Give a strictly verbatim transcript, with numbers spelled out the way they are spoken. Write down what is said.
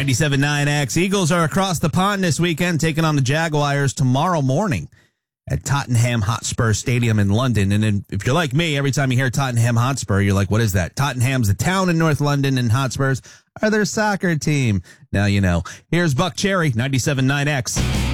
ninety-seven point nine X. Eagles are across the pond this weekend, taking on the Jaguars tomorrow morning at Tottenham Hotspur Stadium in London. And then, if you're like me, every time you hear Tottenham Hotspur, you're like, what is that? Tottenham's the town in North London, and Hotspurs are their soccer team. Now you know. Here's Buck Cherry, ninety-seven point nine X.